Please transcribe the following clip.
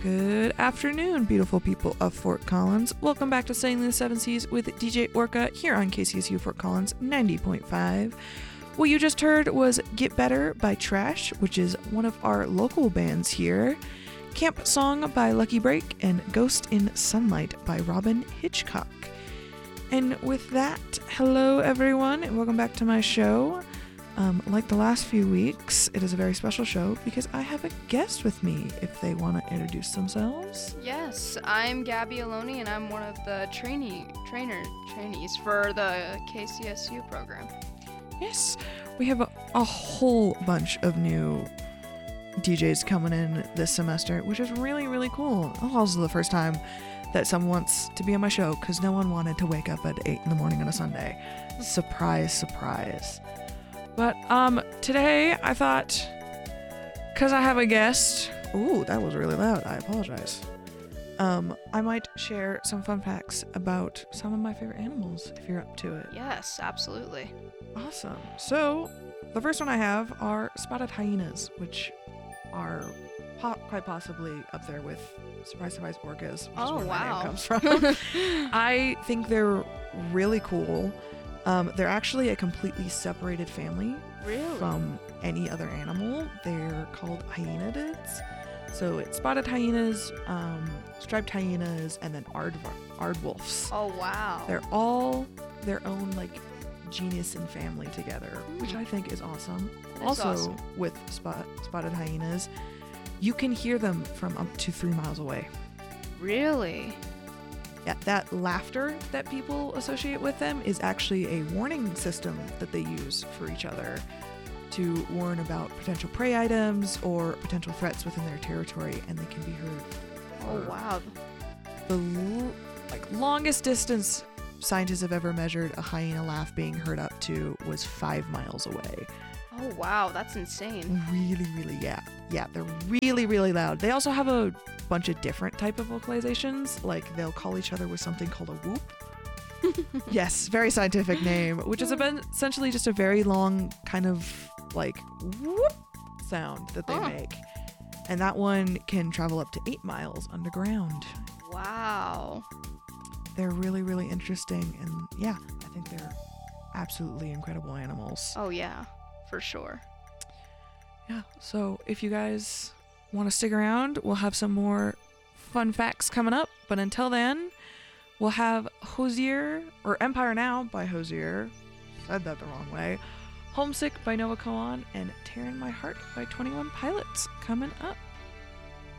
Good afternoon, beautiful people of Fort Collins. Welcome back to Sailing the Seven Seas with DJ Orca here on KCSU Fort Collins 90.5. What you just heard was Get Better by Trash, which is one of our local bands here, Camp Song by Lucky Break, and Ghost in Sunlight by Robin Hitchcock. And with that, hello everyone, and welcome back to my show. Like the last few weeks, it is a very special show because I have a guest with me if they want to introduce themselves. Yes, I'm Gabby Aloni, and I'm one of the trainees for the KCSU program. Yes, we have a whole bunch of new DJs coming in this semester, which is really, really cool. Also the first time that someone wants to be on my show because no one wanted to wake up at 8 in the morning on a Sunday. Surprise, surprise. But today I thought, because I have a guest, ooh, that was really loud, I apologize. I might share some fun facts about some of my favorite animals if you're up to it. Yes, absolutely. Awesome. So the first one I have are spotted hyenas, which are quite possibly up there with surprise, surprise orcas, which is where my name comes from. I think they're really cool. They're actually a completely separated family from any other animal. They're called hyenidids. So it's spotted hyenas, striped hyenas, and then aardwolfs. Oh, wow. They're all their own like genus and family together, which I think is awesome. That's also, awesome. with spotted hyenas, you can hear them from up to 3 miles away. Really? Yeah, that laughter that people associate with them is actually a warning system that they use for each other to warn about potential prey items or potential threats within their territory, and they can be heard. Oh, wow. The longest distance scientists have ever measured a hyena laugh being heard up to was 5 miles away. Oh, wow, that's insane. Really, really, yeah, they're really, really loud. They also have a bunch of different type of vocalizations, like they'll call each other with something called a whoop. Yes, very scientific name, which is essentially just a very long kind of like whoop sound that they make, and that one can travel up to 8 miles underground. Wow. They're really, really interesting, and yeah, I think they're absolutely incredible animals. Oh, yeah, for sure. Yeah, so if you guys want to stick around, we'll have some more fun facts coming up. But until then, we'll have Hozier, or Empire Now by Hozier. Said that the wrong way. Homesick by Nova Kawan, and Tearing My Heart by 21 Pilots coming up.